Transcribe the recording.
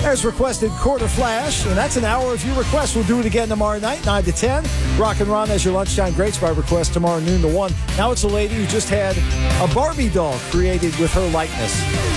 As requested, Quarter Flash, and that's an hour of your requests. We'll do it again tomorrow night, 9 to 10. Rock and Ron as your lunchtime greats by request tomorrow noon to 1. Now it's a lady who just had a Barbie doll created with her likeness.